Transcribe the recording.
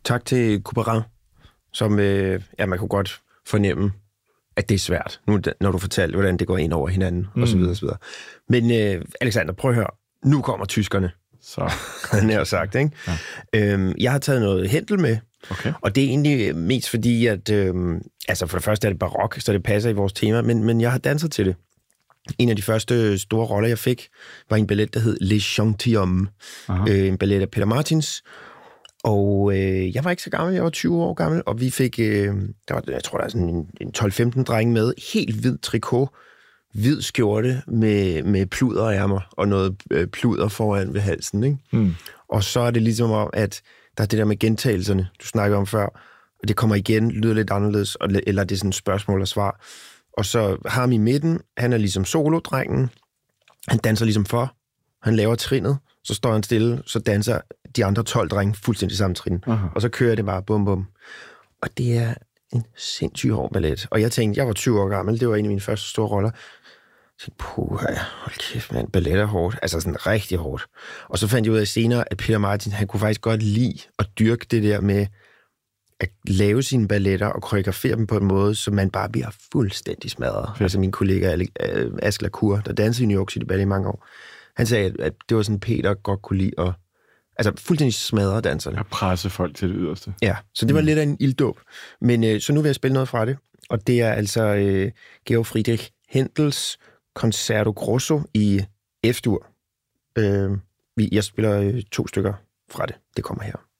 Tak til Couperin, som man kunne godt fornemme, at det er svært, nu, når du fortalte, hvordan det går ind over hinanden, og så videre, og så videre. Men Alexander, prøv at høre. Nu kommer tyskerne. Så. Han har sagt, ikke? Ja. Jeg har taget noget Händel med, og det er egentlig mest fordi, at for det første er det barok, så det passer i vores tema, men jeg har danset til det. En af de første store roller, jeg fik, var en ballet, der hed Les Gentilhommes. En ballet af Peter Martins. Og jeg var ikke så gammel, jeg var 20 år gammel, og vi fik, jeg tror, der er sådan en 12-15 dreng med, helt hvid trikot, hvid skjorte med pluderærmer og noget pluder foran ved halsen, ikke? Og så er det ligesom om, at der er det der med gentagelserne, du snakkede om før, og det kommer igen, lyder lidt anderledes, eller det er sådan et spørgsmål og svar. Og så ham i midten, han er ligesom solodrengen, han danser ligesom for, han laver trinnet, så står han stille, så danser de andre 12 drenge fuldstændig samme trin. Og så kører det bare bum bum. Og det er en sindssygt hård ballet. Og jeg tænkte, jeg var 20 år gammel, det var en af mine første store roller. Jeg tænkte, hold kæft, man, ballet er hårdt. Altså sådan rigtig hårdt. Og så fandt jeg ud af senere, at Peter Martin, han kunne faktisk godt lide at dyrke det der med at lave sine balletter og koreografere dem på en måde, så man bare bliver fuldstændig smadret. Altså min kollega Ask Lacour, der dansede i New York City Ballet i mange år, han sagde, at det var sådan, Peter godt kunne lide at fuldstændig smadre danserne. At presse folk til det yderste. Ja, så det var lidt af en ilddåb. Men så nu vil jeg spille noget fra det, og det er altså Georg Friedrich Händels Concerto Grosso i F-dur. Jeg spiller 2 stykker fra det. Det kommer her.